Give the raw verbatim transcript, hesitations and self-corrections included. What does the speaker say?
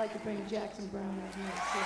like to bring Jackson Browne out here. So.